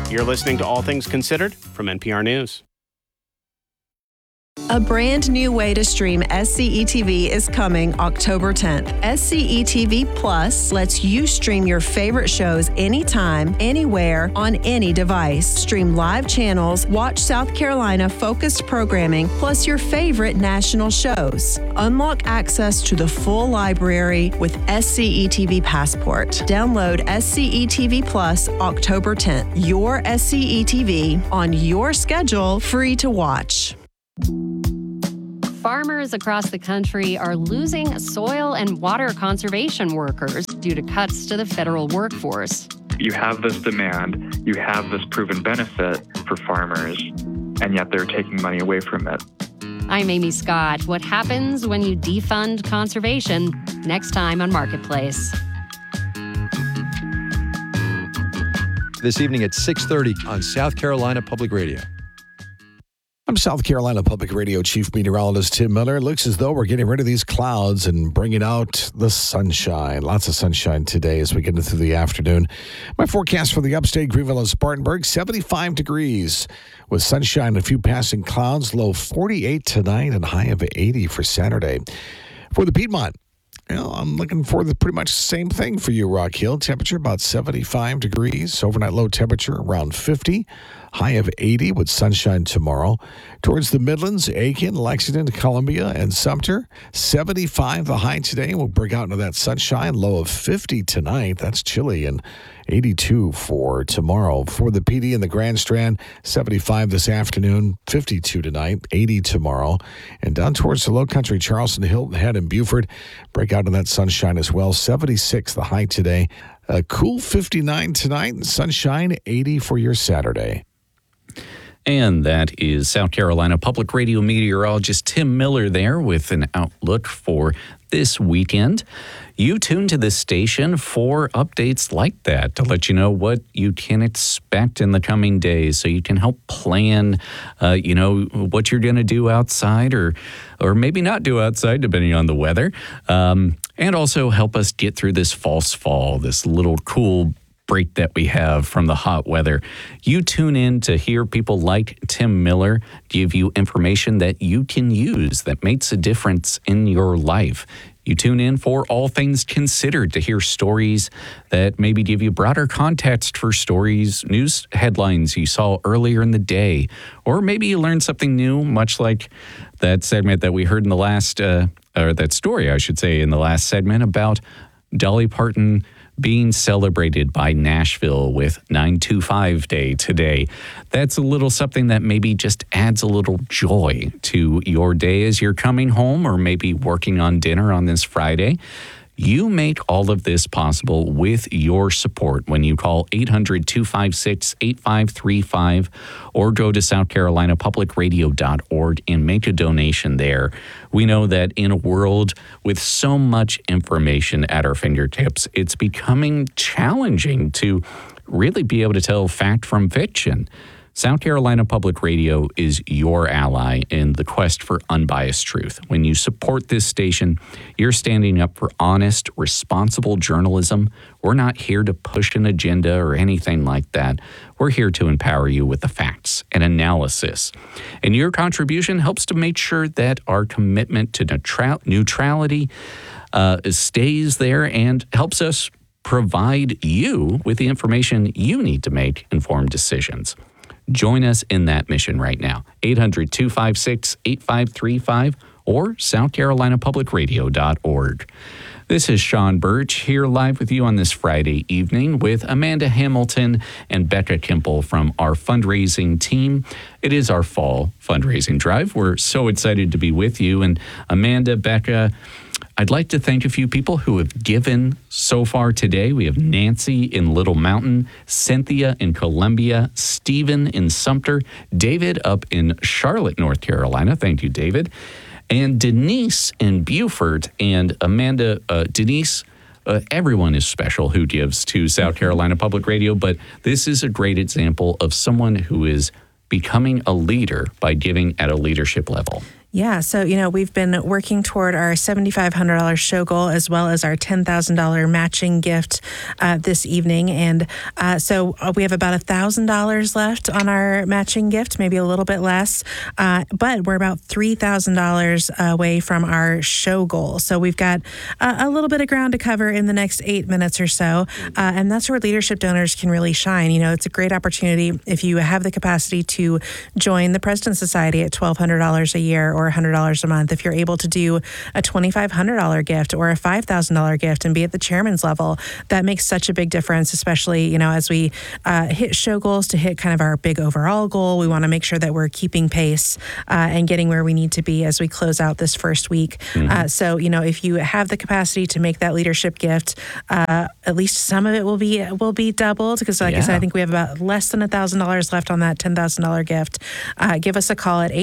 You're listening to All Things Considered from NPR News. A brand new way to stream SCETV is coming October 10th. SCETV Plus lets you stream your favorite shows anytime, anywhere, on any device. Stream live channels, watch South Carolina focused programming, plus your favorite national shows. Unlock access to the full library with SCETV Passport. Download SCETV Plus October 10th. Your SCETV on your schedule, free to watch. Farmers across the country are losing soil and water conservation workers due to cuts to the federal workforce. You have this demand, you have this proven benefit for farmers, and yet they're taking money away from it. I'm Amy Scott. What happens when you defund conservation? Next time on Marketplace. This evening at 6:30 on South Carolina Public Radio. I'm South Carolina Public Radio Chief Meteorologist Tim Miller. It looks as though we're getting rid of these clouds and bringing out the sunshine. Lots of sunshine today as we get into the afternoon. My forecast for the upstate Greenville and Spartanburg, 75 degrees with sunshine and a few passing clouds. Low 48 tonight and high of 80 for Saturday. For the Piedmont, I'm looking for pretty much the same thing for you, Rock Hill. Temperature about 75 degrees. Overnight low temperature around 50. High of 80 with sunshine tomorrow. Towards the Midlands, Aiken, Lexington, Columbia, and Sumter, 75 the high today. We'll break out into that sunshine. Low of 50 tonight. That's chilly, and 82 for tomorrow. For the PD and the Grand Strand, 75 this afternoon, 52 tonight, 80 tomorrow. And down towards the Low Country, Charleston, Hilton Head, and Beaufort, break out into that sunshine as well. 76 the high today. A cool 59 tonight, and sunshine 80 for your Saturday. And that is South Carolina Public Radio meteorologist Tim Miller there with an outlook for this weekend. You tune to this station for updates like that to let you know what you can expect in the coming days so you can help plan, what you're going to do outside or maybe not do outside depending on the weather. And also help us get through this false fall, this little cool break that we have from the hot weather. You tune in to hear people like Tim Miller give you information that you can use that makes a difference in your life. You tune in for All Things Considered to hear stories that maybe give you broader context for stories, news headlines you saw earlier in the day. Or maybe you learned something new, much like that segment that we heard in the last, or that story, I should say, in the last segment about Dolly Parton being celebrated by Nashville with 925 Day today. That's a little something that maybe just adds a little joy to your day as you're coming home or maybe working on dinner on this Friday. You make all of this possible with your support when you call 800-256-8535 or go to southcarolinapublicradio.org and make a donation there. We know that in a world with so much information at our fingertips, it's becoming challenging to really be able to tell fact from fiction. South Carolina Public Radio is your ally in the quest for unbiased truth. When you support this station, you're standing up for honest, responsible journalism. We're not here to push an agenda or anything like that. We're here to empower you with the facts and analysis. And your contribution helps to make sure that our commitment to neutrality stays there and helps us provide you with the information you need to make informed decisions. Join us in that mission right now. 800-256-8535 or southcarolinapublicradio.org. This is Sean Birch here live with you on this Friday evening with Amanda Hamilton and Becca Kimple from our fundraising team. It is our fall fundraising drive. We're so excited to be with you. And Amanda, Becca, I'd like to thank a few people who have given so far today. We have Nancy in Little Mountain, Cynthia in Columbia, Stephen in Sumter, David up in Charlotte, North Carolina. Thank you, David. And Denise in Beaufort. And Amanda, Denise, everyone is special who gives to South Carolina Public Radio, but this is a great example of someone who is becoming a leader by giving at a leadership level. Yeah, so, we've been working toward our $7,500 show goal as well as our $10,000 matching gift this evening. And so we have about $1,000 left on our matching gift, maybe a little bit less, but we're about $3,000 away from our show goal. So we've got a little bit of ground to cover in the next 8 minutes or so. And that's where leadership donors can really shine. It's a great opportunity if you have the capacity to join the President's Society at $1,200 a year or $100 a month. If you're able to do a $2,500 gift or a $5,000 gift and be at the chairman's level, that makes such a big difference, especially, as we hit show goals to hit kind of our big overall goal. We want to make sure that we're keeping pace and getting where we need to be as we close out this first week. So, if you have the capacity to make that leadership gift, at least some of it will be doubled because, like I said, I think we have about less than $1,000 left on that $10,000 gift. Give us a call at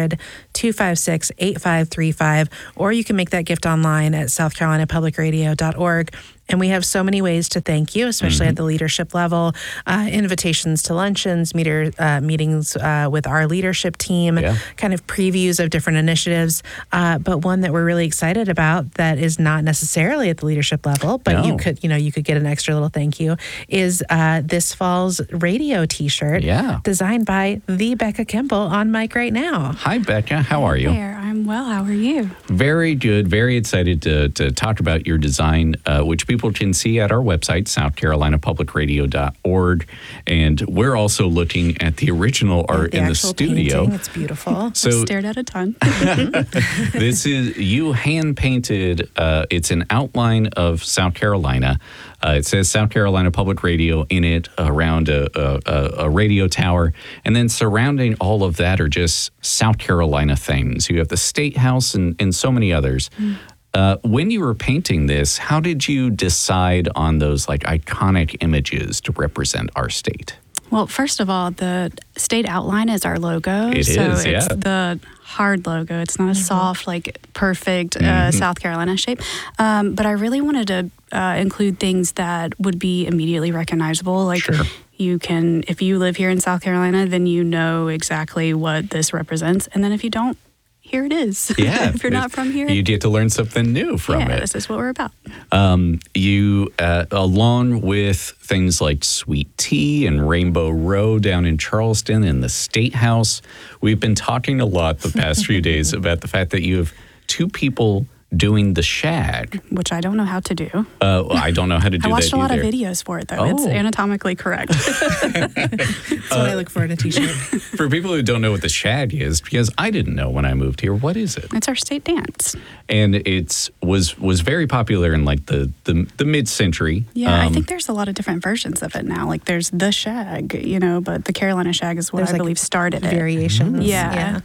800-256-8535, or you can make that gift online at southcarolinapublicradio.org. And we have so many ways to thank you, especially at the leadership level. Invitations to luncheons, meetings with our leadership team, kind of previews of different initiatives. But one that we're really excited about that is not necessarily at the leadership level, but you could get an extra little thank you, is this fall's radio T-shirt designed by the Becca Kimball on mic right now. Hi, Becca. How are you? Hey there. I'm well. How are you? Very good. Very excited to talk about your design, which people can see at our website, southcarolinapublicradio.org. And we're also looking at the original art in the studio. Painting. It's beautiful. So I've stared at a ton. This is, you hand painted, it's an outline of South Carolina. It says South Carolina Public Radio in it around a radio tower. And then surrounding all of that are just South Carolina things. You have the State House and so many others. When you were painting this, how did you decide on those iconic images to represent our state? Well, first of all, the state outline is our logo. It's the hard logo. It's not a soft, perfect South Carolina shape. But I really wanted to include things that would be immediately recognizable. You can, if you live here in South Carolina, then you know exactly what this represents. And then if you don't, here it is. Yeah. If you're not from here, you get to learn something new from it. This is what we're about. You, along with things like Sweet Tea and Rainbow Row down in Charleston and the State House, we've been talking a lot the past few days about the fact that you have two people doing the shag. Which I don't know how to do. I don't know how to do that I watched a lot either. of videos for it, though. It's anatomically correct. That's what I look for in a T-shirt. For people who don't know what the shag is, because I didn't know when I moved here, what is it? It's our state dance. And it was very popular in the mid-century. Yeah, I think there's a lot of different versions of it now. There's the shag, but the Carolina shag is what I believe started it. Variations. Yeah.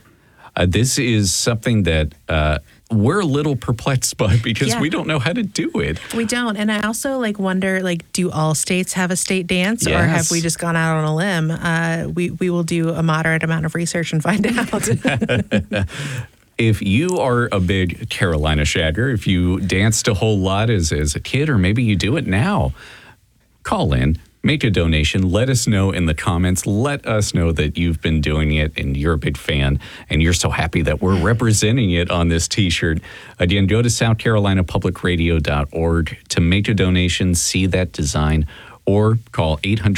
This is something that we're a little perplexed by because we don't know how to do it. We don't. And I also wonder, do all states have a state dance or have we just gone out on a limb? We will do a moderate amount of research and find out. If you are a big Carolina shagger, if you danced a whole lot as a kid, or maybe you do it now, call in. Make a donation. Let us know in the comments. Let us know that you've been doing it and you're a big fan and you're so happy that we're representing it on this T-shirt. Again, go to southcarolinapublicradio.org to make a donation, see that design, or call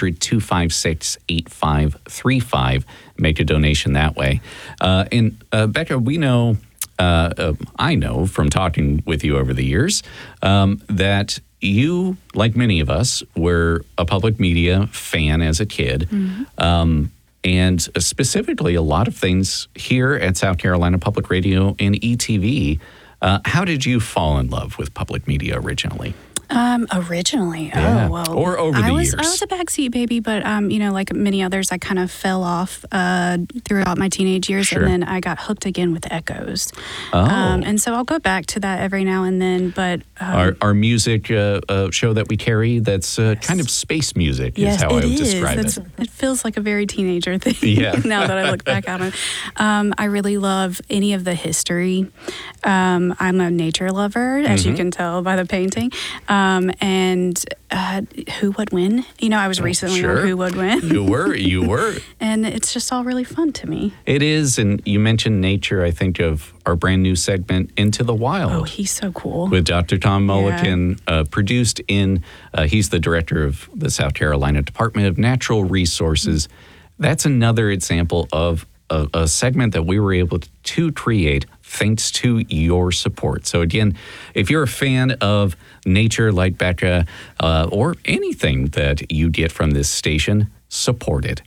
800-256-8535. Make a donation that way. And Becca, we know, I know from talking with you over the years, that you, like many of us, were a public media fan as a kid. And specifically a lot of things here at South Carolina Public Radio and ETV. How did you fall in love with public media originally? Originally, or over the years. I was a backseat baby, but like many others, I kind of fell off throughout my teenage years, and then I got hooked again with Echoes. And so I'll go back to that every now and then. But our music show that we carry, that's kind of space music, is how I would describe it. It feels like a very teenager thing. Now that I look back on it, I really love any of the history. I'm a nature lover, as you can tell by the painting. and who would win. I was recently on Who Would Win. You were. And it's just all really fun to me. It is, and you mentioned nature. I think of our brand new segment, Into the Wild. Oh, he's so cool. With Dr. Tom Mulliken, produced in, he's the director of the South Carolina Department of Natural Resources. That's another example of a segment that we were able to create thanks to your support. So again, if you're a fan of nature like Becca or anything that you get from this station, support it.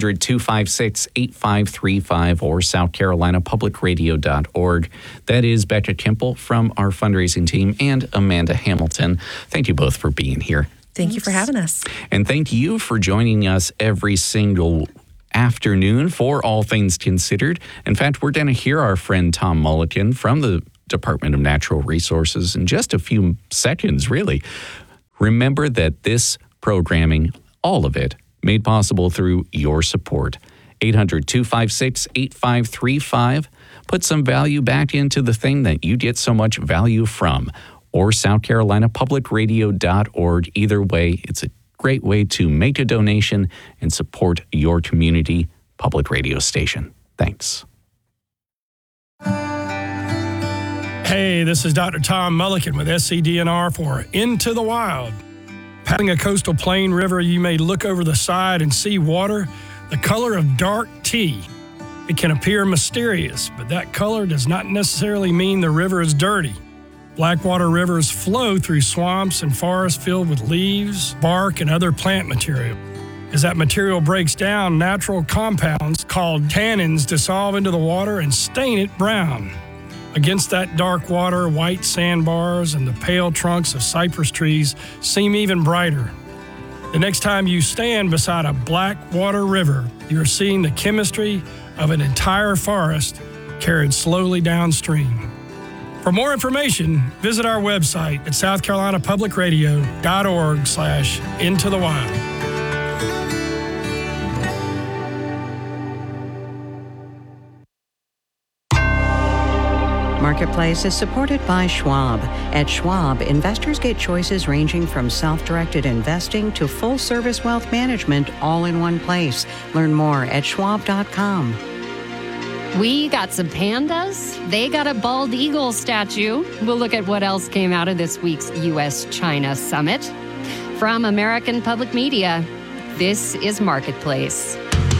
800-256-8535 or southcarolinapublicradio.org. That is Becca Kimple from our fundraising team and Amanda Hamilton. Thank you both for being here. Thank you for having us. And thank you for joining us every single afternoon for All Things Considered. In fact, we're going to hear our friend Tom Mulliken from the Department of Natural Resources in just a few seconds, really. Remember that this programming, all of it, made possible through your support. 800-256-8535. Put some value back into the thing that you get so much value from. Or southcarolinapublicradio.org. Either way, it's a great way to make a donation and support your community public radio station. Thanks. Hey, this is Dr. Tom Mulliken with SCDNR for Into the Wild. Paddling a coastal plain river, you may look over the side and see water the color of dark tea. It can appear mysterious, but that color does not necessarily mean the river is dirty. Blackwater rivers flow through swamps and forests filled with leaves, bark, and other plant material. As that material breaks down, natural compounds called tannins dissolve into the water and stain it brown. Against that dark water, white sandbars and the pale trunks of cypress trees seem even brighter. The next time you stand beside a blackwater river, you're seeing the chemistry of an entire forest carried slowly downstream. For more information, visit our website at southcarolinapublicradio.org/Into the Wild. Marketplace is supported by Schwab. At Schwab, investors get choices ranging from self-directed investing to full-service wealth management all in one place. Learn more at schwab.com. We got some pandas. They got a bald eagle statue. We'll look at what else came out of this week's U.S.-China summit. From American Public Media, this is Marketplace.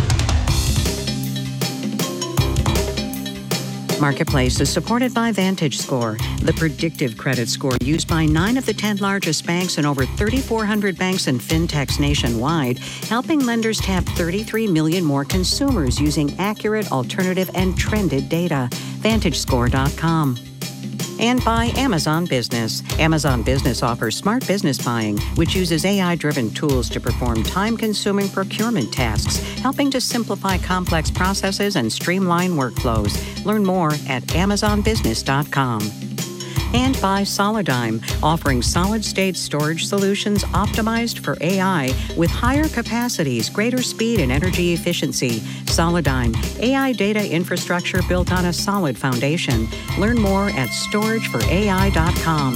Marketplace is supported by VantageScore, the predictive credit score used by 9 of the 10 largest banks and over 3,400 banks and fintechs nationwide, helping lenders tap 33 million more consumers using accurate, alternative, and trended data. VantageScore.com. And by Amazon Business. Amazon Business offers smart business buying, which uses AI-driven tools to perform time-consuming procurement tasks, helping to simplify complex processes and streamline workflows. Learn more at amazonbusiness.com. And by Solidigm, offering solid-state storage solutions optimized for AI with higher capacities, greater speed, and energy efficiency. Solidigm, AI data infrastructure built on a solid foundation. Learn more at storageforai.com.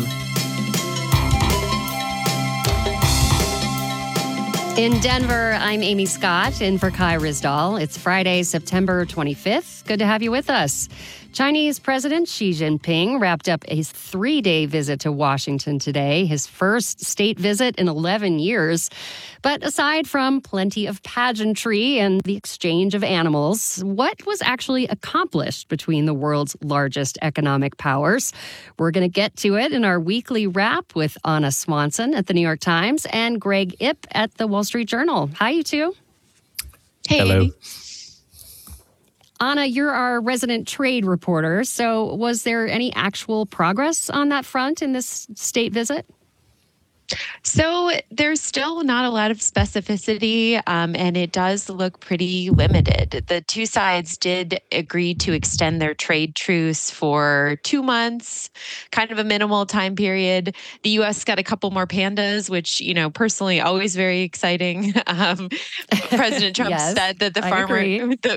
In Denver, I'm Amy Scott, in for Kai Rizdal. It's Friday, September 25th. Good to have you with us. Chinese President Xi Jinping wrapped up his 3-day visit to Washington today, his first state visit in 11 years. But aside from plenty of pageantry and the exchange of animals, what was actually accomplished between the world's largest economic powers? We're going to get to it in our weekly wrap with Anna Swanson at the New York Times and Greg Ip at the Wall Street Journal. Hi, you two. Hey, Hello. Amy. Anna, you're our resident trade reporter. So was there any actual progress on that front in this state visit? So there's still not a lot of specificity, and it does look pretty limited. The two sides did agree to extend their trade truce for 2 months, kind of a minimal time period. The U.S. got a couple more pandas, which, personally, always very exciting. President Trump Yes, said that I agree.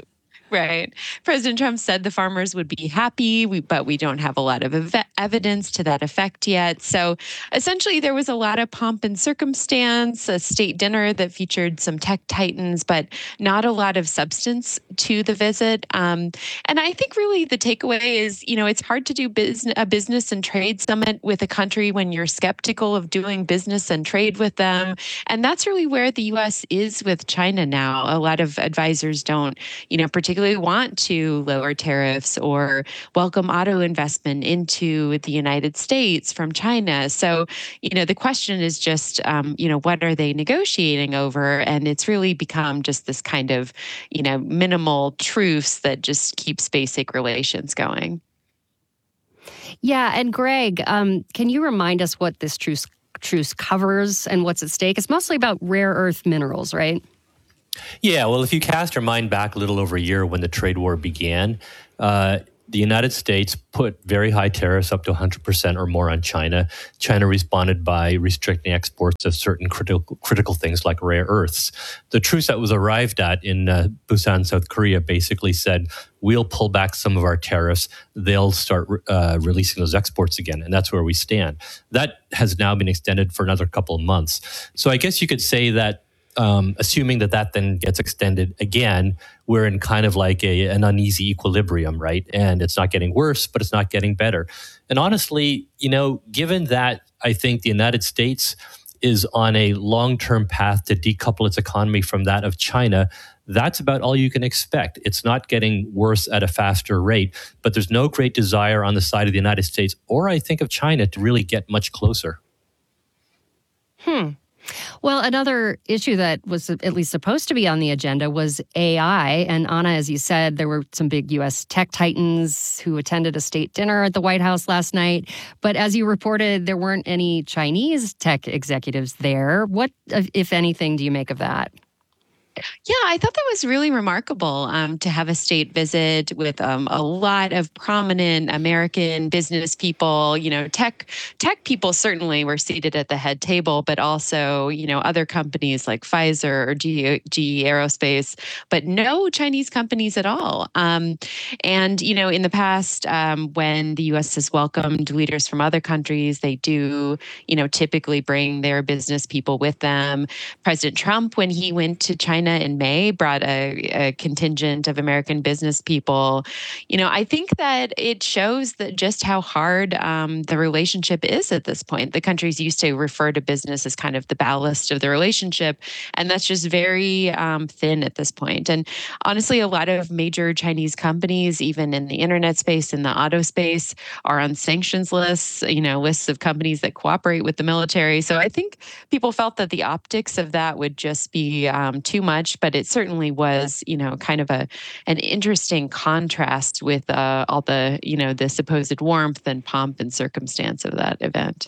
Right. President Trump said the farmers would be happy, but we don't have a lot of evidence to that effect yet. So essentially, there was a lot of pomp and circumstance, a state dinner that featured some tech titans, but not a lot of substance to the visit. And I think really the takeaway is, it's hard to do a business and trade summit with a country when you're skeptical of doing business and trade with them. And that's really where the U.S. is with China now. A lot of advisors don't, particularly want to lower tariffs or welcome auto investment into the United States from China. So, the question is just, what are they negotiating over? And it's really become just this kind of, minimal truce that just keeps basic relations going. Yeah. And Greg, can you remind us what this truce covers and what's at stake? It's mostly about rare earth minerals, right? Yeah, well, if you cast your mind back a little over a year when the trade war began, the United States put very high tariffs up to 100% or more on China. China responded by restricting exports of certain critical things like rare earths. The truce that was arrived at in Busan, South Korea, basically said, we'll pull back some of our tariffs. They'll start releasing those exports again. And that's where we stand. That has now been extended for another couple of months. So I guess you could say that assuming that then gets extended again, we're in kind of like an uneasy equilibrium, right? And it's not getting worse, but it's not getting better. And honestly, given that I think the United States is on a long-term path to decouple its economy from that of China, that's about all you can expect. It's not getting worse at a faster rate, but there's no great desire on the side of the United States or I think of China to really get much closer. Well, another issue that was at least supposed to be on the agenda was AI. And Anna, as you said, there were some big U.S. tech titans who attended a state dinner at the White House last night. But as you reported, there weren't any Chinese tech executives there. What, if anything, do you make of that? Yeah, I thought that was really remarkable to have a state visit with a lot of prominent American business people. Tech people certainly were seated at the head table, but also, other companies like Pfizer or GE Aerospace, but no Chinese companies at all. And, in the past, when the U.S. has welcomed leaders from other countries, they do, typically bring their business people with them. President Trump, when he went to China in May, brought a contingent of American business people. I think that it shows that just how hard the relationship is at this point. The countries used to refer to business as kind of the ballast of the relationship, and that's just very thin at this point. And honestly, a lot of major Chinese companies, even in the internet space, in the auto space, are on sanctions lists, lists of companies that cooperate with the military. So I think people felt that the optics of that would just be too much, but it certainly was, kind of an interesting contrast with all the, the supposed warmth and pomp and circumstance of that event.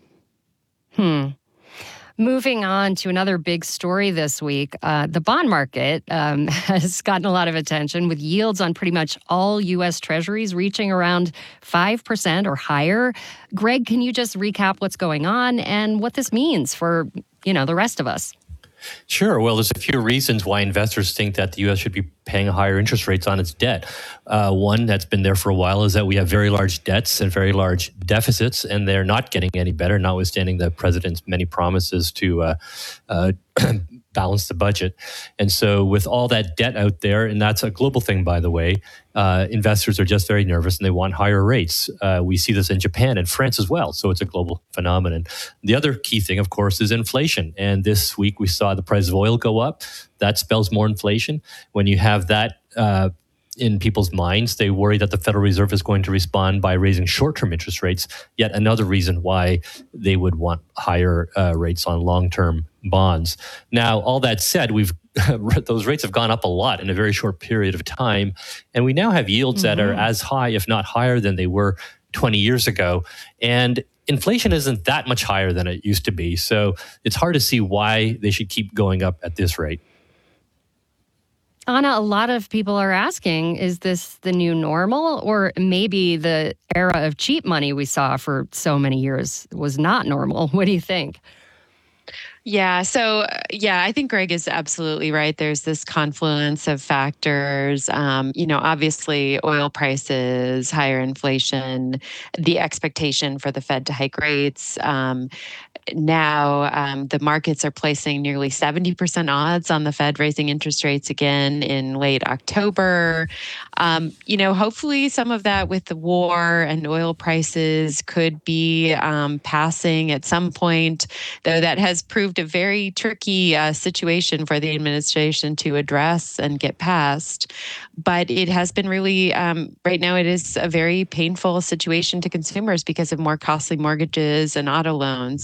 Moving on to another big story this week, the bond market has gotten a lot of attention with yields on pretty much all U.S. Treasuries reaching around 5% or higher. Greg, can you just recap what's going on and what this means for, the rest of us? Sure. Well, there's a few reasons why investors think that the U.S. should be paying higher interest rates on its debt. One that's been there for a while is that we have very large debts and very large deficits, and they're not getting any better, notwithstanding the president's many promises to balance the budget. And so with all that debt out there, and that's a global thing, by the way, investors are just very nervous and they want higher rates. We see this in Japan and France as well. So it's a global phenomenon. The other key thing, of course, is inflation. And this week we saw the price of oil go up. That spells more inflation. When you have that in people's minds, they worry that the Federal Reserve is going to respond by raising short-term interest rates. Yet another reason why they would want higher rates on long-term bonds. Now, all that said, those rates have gone up a lot in a very short period of time, and we now have yields that are as high, if not higher, than they were 20 years ago. And inflation isn't that much higher than it used to be, so it's hard to see why they should keep going up at this rate. Anna, a lot of people are asking, is this the new normal? Or maybe the era of cheap money we saw for so many years was not normal? What do you think? Yeah. So, I think Greg is absolutely right. There's this confluence of factors. Obviously, oil prices, higher inflation, the expectation for the Fed to hike rates. Now, the markets are placing nearly 70% odds on the Fed raising interest rates again in late October. Hopefully some of that with the war and oil prices could be passing at some point, though that has proved a very tricky situation for the administration to address and get past. But it has been really, right now, it is a very painful situation to consumers because of more costly mortgages and auto loans.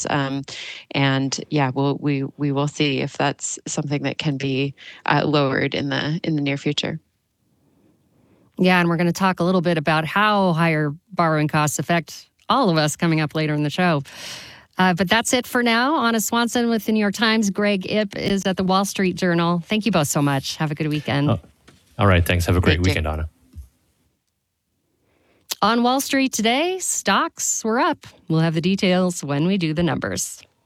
We will see if that's something that can be lowered in the near future. Yeah, and we're going to talk a little bit about how higher borrowing costs affect all of us coming up later in the show. But that's it for now. Anna Swanson with the New York Times. Greg Ip is at the Wall Street Journal. Thank you both so much. Have a good weekend. All right, thanks. Have a great weekend, Anna. On Wall Street today, stocks were up. We'll have the details when we do the numbers.